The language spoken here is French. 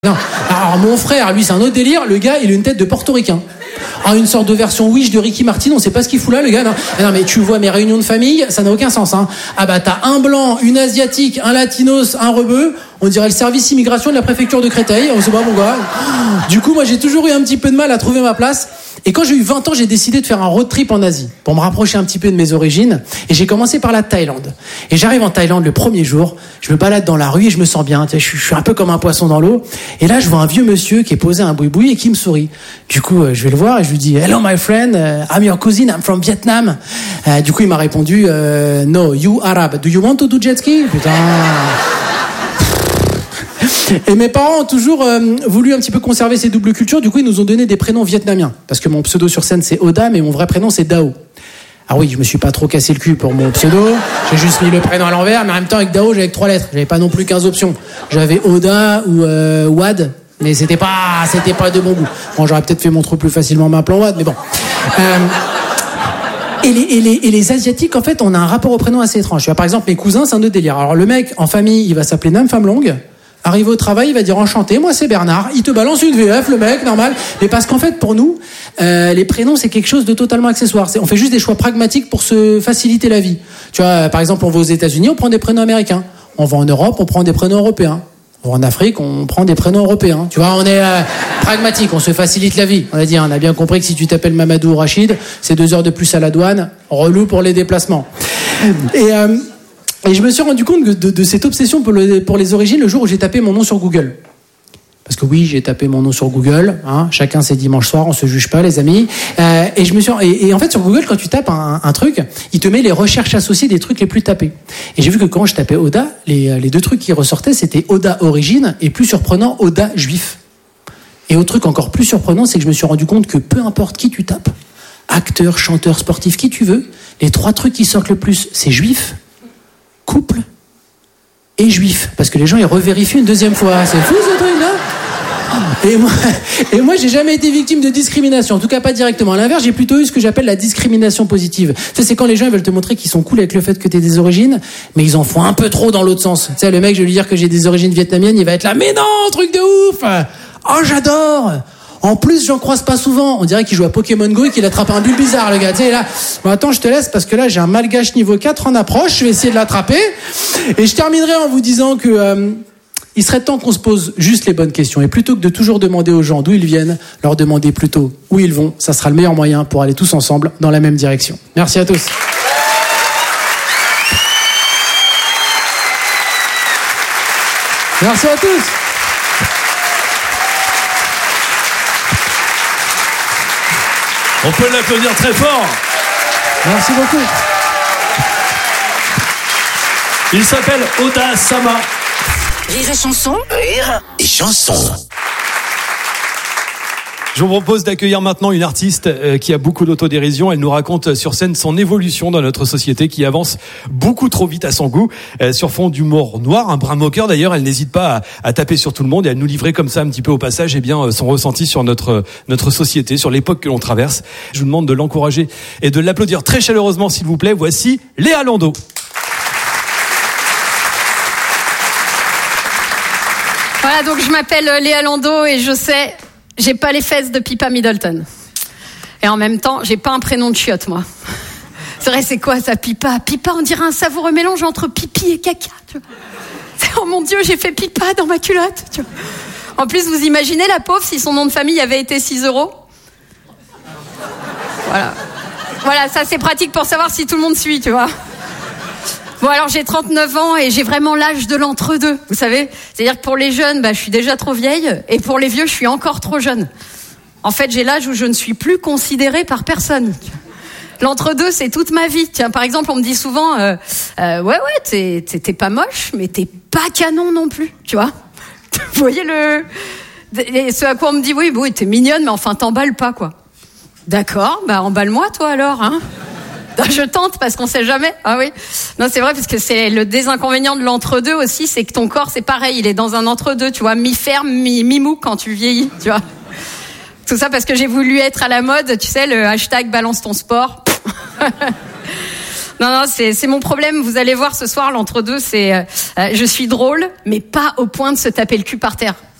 Non. Alors mon frère, lui c'est un autre délire, le gars il a une tête de portoricain. Ah, une sorte de version Wish de Ricky Martin, on sait pas ce qu'il fout là le gars. Non, non mais tu vois mes réunions de famille, ça n'a aucun sens hein. Ah bah t'as un blanc, une asiatique, un latinos, un rebeu, on dirait le service immigration de la préfecture de Créteil, on sait pas pourquoi. Du coup moi j'ai toujours eu un petit peu de mal à trouver ma place. Et quand j'ai eu 20 ans, j'ai décidé de faire un road trip en Asie pour me rapprocher un petit peu de mes origines. Et j'ai commencé par la Thaïlande. Et j'arrive en Thaïlande le premier jour, je me balade dans la rue et je me sens bien. Tu sais, je suis un peu comme un poisson dans l'eau. Et là, je vois un vieux monsieur qui est posé un boui-boui et qui me sourit. Du coup, je vais le voir et je lui dis « Hello my friend, I'm your cousin, I'm from Vietnam. » Du coup, il m'a répondu « No, you Arab. Do you want to do jet ski ?» Putain. Et mes parents ont toujours voulu un petit peu conserver ces doubles cultures. Du coup, ils nous ont donné des prénoms vietnamiens. Parce que mon pseudo sur scène, c'est Oda, mais mon vrai prénom, c'est Dao. Ah oui, je me suis pas trop cassé le cul pour mon pseudo. J'ai juste mis le prénom à l'envers, mais en même temps, avec Dao, j'avais que 3 lettres. J'avais pas non plus 15 options. J'avais Oda ou Wad, mais c'était pas de bon goût. Bon, j'aurais peut-être fait mon trou plus facilement m'appelant Wad, mais bon. Et les Asiatiques, en fait, on a un rapport au prénom assez étrange. Tu vois, par exemple, mes cousins, c'est un autre délire. Alors, le mec, en famille, il va s'appeler Nam Femme Longue. Arrivé au travail, il va dire enchanté, moi c'est Bernard. Il te balance une VF, le mec, normal. Mais parce qu'en fait, pour nous, les prénoms, c'est quelque chose de totalement accessoire. On fait juste des choix pragmatiques pour se faciliter la vie. Tu vois, par exemple, on va aux États-Unis, on prend des prénoms américains. On va en Europe, on prend des prénoms européens. On va en Afrique, on prend des prénoms européens. Tu vois, on est pragmatique, on se facilite la vie. On a bien compris que si tu t'appelles Mamadou ou Rachid, c'est 2 heures de plus à la douane, relou pour les déplacements. Et je me suis rendu compte de cette obsession pour les origines le jour où j'ai tapé mon nom sur Google. Parce que oui, j'ai tapé mon nom sur Google. Hein, chacun ses dimanches soirs, on se juge pas, les amis. Et en fait, sur Google, quand tu tapes un truc, il te met les recherches associées des trucs les plus tapés. Et j'ai vu que quand je tapais Oda, les 2 trucs qui ressortaient, c'était Oda origine et plus surprenant, Oda juif. Et autre truc encore plus surprenant, c'est que je me suis rendu compte que peu importe qui tu tapes, acteur, chanteur, sportif, qui tu veux, les 3 trucs qui sortent le plus, c'est juif, couple et juif, parce que les gens ils revérifient une 2e fois. C'est fou ce truc là. Et moi j'ai jamais été victime de discrimination, en tout cas pas directement. À l'inverse, j'ai plutôt eu ce que j'appelle la discrimination positive. Tu sais, c'est quand les gens ils veulent te montrer qu'ils sont cool avec le fait que t'aies des origines, mais ils en font un peu trop dans l'autre sens. Tu sais, le mec, je vais lui dire que j'ai des origines vietnamiennes, il va être là, mais non, truc de ouf. Oh, j'adore. En plus, j'en croise pas souvent. On dirait qu'il joue à Pokémon Go et qu'il attrape un bulle bizarre, le gars. Tu sais, là, bon, attends, je te laisse parce que là, j'ai un malgache niveau 4 en approche. Je vais essayer de l'attraper. Et je terminerai en vous disant que il serait temps qu'on se pose juste les bonnes questions. Et plutôt que de toujours demander aux gens d'où ils viennent, leur demander plutôt où ils vont. Ça sera le meilleur moyen pour aller tous ensemble dans la même direction. Merci à tous. Merci à tous. On peut l'applaudir très fort. Merci beaucoup. Il s'appelle Oda Sama. Rire et chanson. Rire et chanson. Je vous propose d'accueillir maintenant une artiste qui a beaucoup d'autodérision. Elle nous raconte sur scène son évolution dans notre société qui avance beaucoup trop vite à son goût. Sur fond d'humour noir, un brin moqueur d'ailleurs, elle n'hésite pas à taper sur tout le monde et à nous livrer comme ça un petit peu au passage son ressenti sur notre société, sur l'époque que l'on traverse. Je vous demande de l'encourager et de l'applaudir très chaleureusement s'il vous plaît. Voici Léa Landau. Voilà, donc je m'appelle Léa Landau et je sais... J'ai pas les fesses de Pippa Middleton. Et en même temps, j'ai pas un prénom de chiotte, moi. C'est vrai, c'est quoi ça, Pippa ? Pippa, on dirait un savoureux mélange entre pipi et caca, tu vois. Oh mon Dieu, j'ai fait Pippa dans ma culotte, tu vois. En plus, vous imaginez la pauvre si son nom de famille avait été 6 €? Voilà, ça c'est pratique pour savoir si tout le monde suit, tu vois. Bon, alors j'ai 39 ans et j'ai vraiment l'âge de l'entre-deux, vous savez. C'est-à-dire que pour les jeunes, je suis déjà trop vieille et pour les vieux, je suis encore trop jeune. En fait, j'ai l'âge où je ne suis plus considérée par personne. L'entre-deux, c'est toute ma vie. Tiens, par exemple, on me dit souvent, ouais, t'es pas moche, mais t'es pas canon non plus, tu vois. Vous voyez et ce à quoi on me dit, oui, t'es mignonne, mais enfin, t'emballes pas, quoi. D'accord, emballe-moi, toi, alors, hein. Je tente parce qu'on sait jamais. Ah oui. Non, c'est vrai parce que c'est le désinconvénient de l'entre-deux aussi, c'est que ton corps c'est pareil, il est dans un entre-deux, tu vois, mi-ferme, mi-mou quand tu vieillis, tu vois. Tout ça parce que j'ai voulu être à la mode, tu sais, le hashtag balance ton sport. Non, c'est mon problème. Vous allez voir ce soir, l'entre-deux, c'est je suis drôle, mais pas au point de se taper le cul par terre.